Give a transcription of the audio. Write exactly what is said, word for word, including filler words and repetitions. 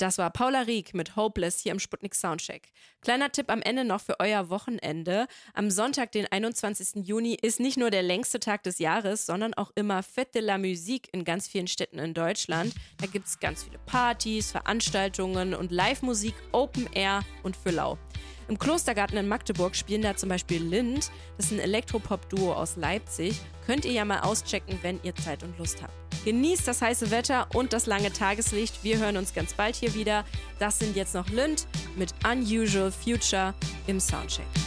Das war Paula Rieck mit Hopeless hier im Sputnik Soundcheck. Kleiner Tipp am Ende noch für euer Wochenende. Am Sonntag, den einundzwanzigsten Juni, ist nicht nur der längste Tag des Jahres, sondern auch immer Fête de la Musique in ganz vielen Städten in Deutschland. Da gibt es ganz viele Partys, Veranstaltungen und Live-Musik, Open Air und für lau. Im Klostergarten in Magdeburg spielen da zum Beispiel Lind. Das ist ein Elektropop-Duo aus Leipzig. Könnt ihr ja mal auschecken, wenn ihr Zeit und Lust habt. Genießt das heiße Wetter und das lange Tageslicht. Wir hören uns ganz bald hier wieder. Das sind jetzt noch Lind mit Unusual Future im Soundcheck.